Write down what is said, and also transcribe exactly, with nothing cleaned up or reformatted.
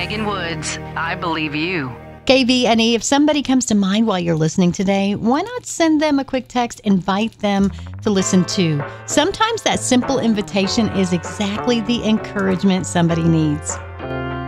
Megan Woods, I believe you. K V N E, if somebody comes to mind while you're listening today, why not send them a quick text, invite them to listen too. Sometimes that simple invitation is exactly the encouragement somebody needs.